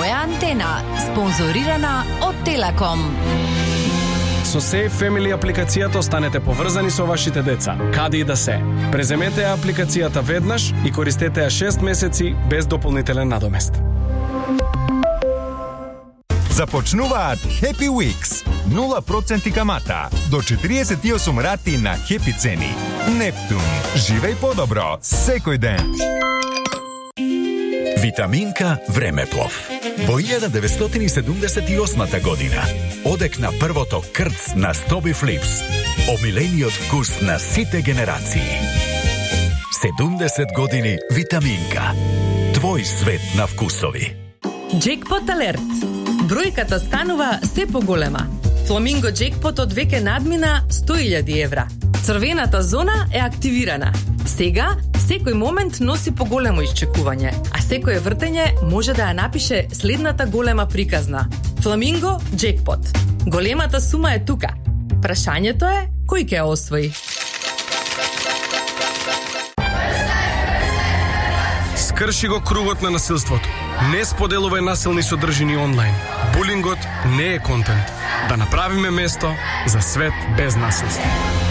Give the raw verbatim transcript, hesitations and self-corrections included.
Твоја антена, спонзорирана од Телеком. Со Save Family апликацијата останете поврзани со вашите деца, каде и да се. Преземете ја апликацијата веднаш и користете ја шест месеци без дополнителен надомест. Започнуваат Happy Weeks. нула проценти камата до четириесет и осум рати на Happy цени. Нептун. Живеј подобро секој ден. Витаминка Времеплов. Во илјада деветстотини и седумдесет и осма година одекна првото крц на Стоби Флипс. Омилениот вкус на сите генерации. седумдесет години Витаминка. Твој свет на вкусови. Джекпот алерт. Бројката станува се поголема. Фламинго джекпотот веќе надмина сто илјади евра. Црвената зона е активирана. Сега, секој момент носи поголемо исчекување, а секое вртење може да ја напише следната голема приказна. Фламинго джекпот. Големата сума е тука. Прашањето е, кој ќе ја освои? Скрши го кругот на насилството. Не споделувај насилни содржини онлайн. Булингот не е контент. Да направиме место за свет без насилство.